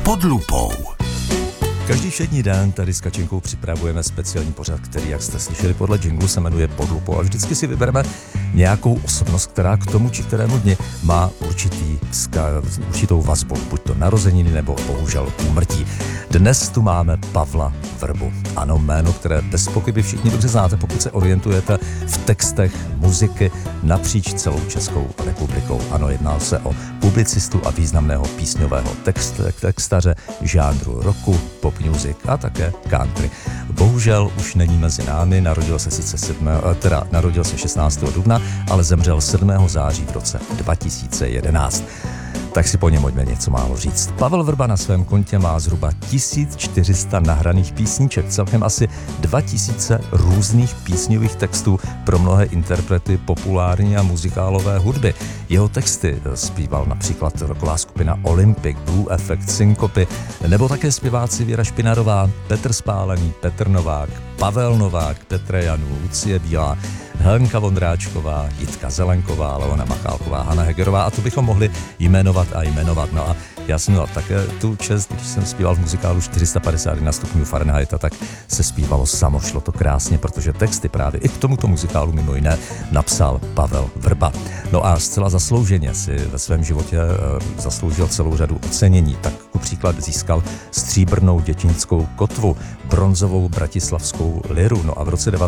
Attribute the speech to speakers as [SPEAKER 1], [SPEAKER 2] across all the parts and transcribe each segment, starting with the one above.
[SPEAKER 1] Pod lupou.
[SPEAKER 2] Každý všední den tady s Kačenkou připravujeme speciální pořad, který, jak jste slyšeli podle jinglu, se jmenuje Pod lupou. A vždycky si vybereme nějakou osobnost, která k tomu či kterému dni má určitou vazbu, buď to narozeniny nebo bohužel úmrtí. Dnes tu máme Pavla Vrbu. Ano, jméno, které bez pochyby všichni dobře znáte, pokud se orientujete v textech muziky napříč celou Českou republikou. Ano, jedná se o publicistu a významného písňového textaře žánru rocku, pop music a také country. Bohužel už není mezi námi, narodil se 16. dubna, ale zemřel 7. září v roce 2011. Tak si po něm pojďme něco málo říct. Pavel Vrba na svém kontě má zhruba 1400 nahraných písniček, celkem asi 2000 různých písňových textů pro mnohé interprety populární a muzikálové hudby. Jeho texty zpíval například rocková skupina Olympic, Blue Effect, Syncopy, nebo také zpěváci Věra Špinarová, Petr Spálený, Petr Novák, Pavel Novák, Petr Janů, Lucie Bílá, Helenka Vondráčková, Jitka Zelenková, Leona Machálková, Hana Hegerová a to bychom mohli jmenovat. No a já jsem měl také tu čest, když jsem zpíval v muzikálu 451 stupňů Fahrenheita, tak se zpívalo samo, šlo to krásně, protože texty právě i k tomuto muzikálu mimo jiné napsal Pavel Vrba. No a zcela zaslouženě si ve svém životě zasloužil celou řadu ocenění, tak kupříklad získal stříbrnou děčínskou kotvu, bronzovou bratislavskou liru, no a v roce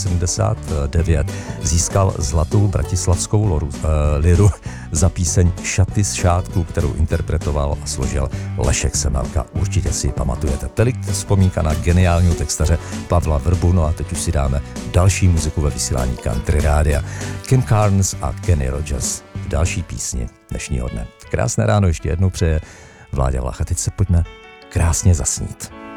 [SPEAKER 2] 1979 získal zlatou bratislavskou liru za píseň Šaty z šátků, kterou interpretoval a složil Lešek Semelka. Určitě si ji pamatujete. Tolik vzpomínka na geniálního textaře Pavla Vrbu, no a teď už si dáme další muziku ve vysílání Country Rádia. Kim Carnes a Kenny Rogers v další písni dnešního dne. Krásné ráno ještě jednou přeje Vláďa Vlach a teď se pojďme krásně zasnít.